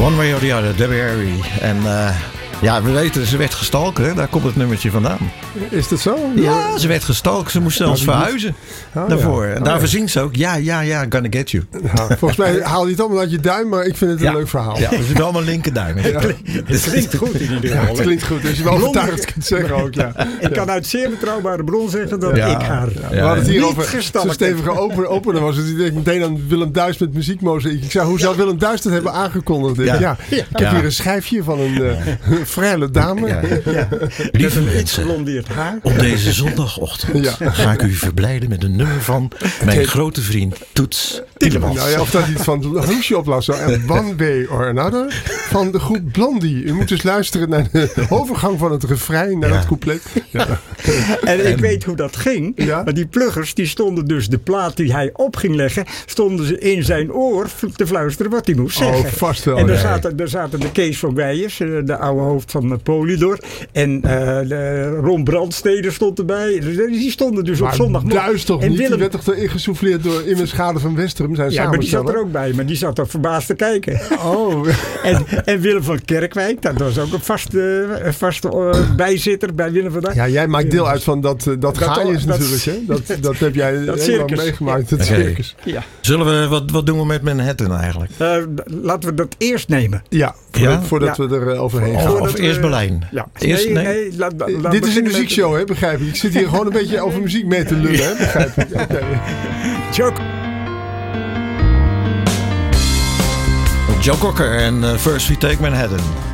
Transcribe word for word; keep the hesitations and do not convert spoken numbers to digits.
One Way or the Other, Debbie Harry. En uh, ja, we weten, ze werd gestalkt, hè? Daar komt het nummertje vandaan. Is dat zo? Ja, ze werd gestalkt. Ze moest zelfs verhuizen oh, daarvoor. Ja. En daarvoor oh, ja. zingt ze ook, ja, ja, ja, gonna get you. Ja, volgens mij haal je het allemaal uit je duim, maar ik vind het een ja. leuk verhaal. Ja, er zit allemaal een linkerduim in. Ja. Het klinkt goed in ieder geval. Ja, het klinkt goed, als je wel overtuigd kunt zeggen ook. Ja. Ik kan uit zeer betrouwbare bron zeggen dat ja. ik haar ja. We hadden het hier over zo'n stevige open, opener was. Dus ik denk meteen aan Willem Duis met muziekmozaïek. Ik zei, hoe zou Willem Duis dat hebben aangekondigd? Ja. Ja. Ja. Ik heb ja. hier een schijfje van een uh, frêle dame. Ja. Ja. Lieve mensen, haar. op deze zondagochtend ja. ga ik u verblijden met een nummer van mijn Kijk. grote vriend Toets Tielemans. Nou ja, of dat iets van Loesje oplas. En One Way or Another van de groep Blondie. U moet dus luisteren naar de overgang van het refrein naar ja. het couplet. Ja. En ik weet hoe dat ging. Ja? Maar die pluggers die stonden dus de plaat die hij op ging leggen, stonden ze in zijn oor te fluisteren wat hij moest zeggen. Oh, vast wel. En daar zaten, daar zaten de Kees van Weijers, de oude hoofd van Polydor. En uh, de Ron Brandstede stond erbij. Die stonden dus maar op zondagmorgen. Duis toch en niet? Willem... Die werd toch ingesouffleerd door Imme Schade van Westerum. Zijn ja, maar die zat er ook bij. Maar die zat toch verbaasd te kijken. Oh. en, en Willem van Kerkwijk, dat was ook een vaste, een vaste uh, bijzitter bij Willem van Dijk. Ja, jij maakt deel uit van dat, dat, dat gaaiers natuurlijk. Hè? Dat, dat heb jij dat heel lang meegemaakt. Het okay. circus. Ja. Zullen we, wat, wat doen we met Manhattan eigenlijk? Uh, laten we dat eerst nemen. Ja, voordat, ja? voordat ja. we er uh, overheen gaan. Of, of eerst we, Berlijn. Ja. Eerst, nee, nee? nee laat, laat Dit is een muziekshow, hè, begrijp ik. Ik zit hier gewoon een beetje over muziek mee te lullen, hè, begrijp ik. Okay. Joe. Joe Cocker en uh, First We Take Manhattan.